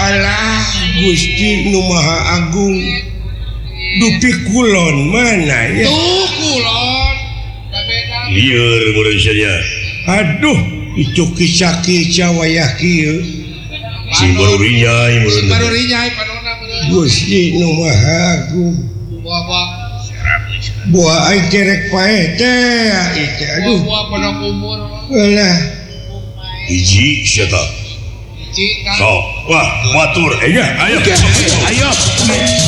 Allah Gusti Nu Maha Agung dupi kulon mana ya kulon lieur murid saya aduh itu kisah-kisah wayah kieu sing baru rinyai murid Gusti Nu Maha Agung buah aing cerek pae teh aduh buah pada kumur lah hiji syata sok wah batur ayo